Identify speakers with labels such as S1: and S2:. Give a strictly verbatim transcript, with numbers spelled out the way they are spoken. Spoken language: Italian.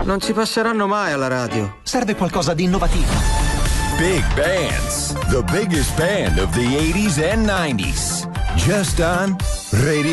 S1: Non ci passeranno mai alla radio.
S2: Serve qualcosa di innovativo.
S3: Big Bands, the biggest band of the eighties and nineties. Just on Radio